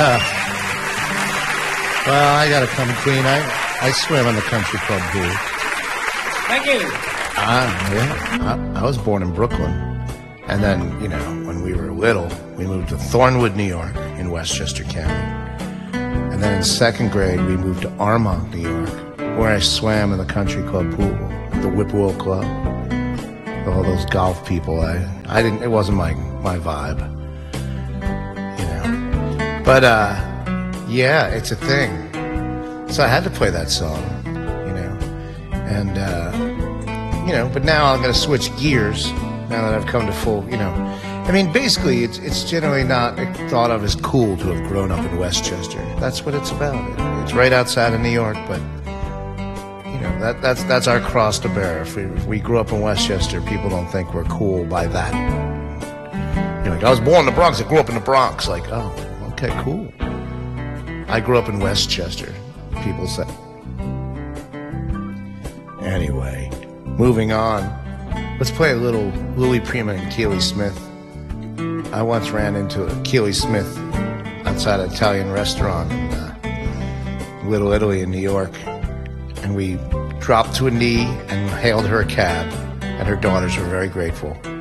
Well, I got to come clean. I swam in the country club pool. Thank you. Yeah. I was born in Brooklyn. And then, when we were little, we moved to Thornwood, New York, in Westchester County. And then in second grade, we moved to Armonk, New York, where I swam in the country club pool, the Whippoorwill Club. All those golf people, I didn't. It wasn't my vibe, But yeah, it's a thing. So I had to play that song, And but now I'm going to switch gears. Now that I've come to full, basically, it's generally not thought of as cool to have grown up in Westchester. That's what it's about. It's right outside of New York, but. That's our cross to bear. If we grew up in Westchester, people don't think we're cool by that. You're like, I was born in the Bronx, I grew up in the Bronx. Like, oh, okay, cool. I grew up in Westchester, people say. Anyway, moving on. Let's play a little Louis Prima and Keely Smith. I once ran into a Keely Smith outside an Italian restaurant in Little Italy in New York. And we dropped to a knee and hailed her a cab, and her daughters were very grateful.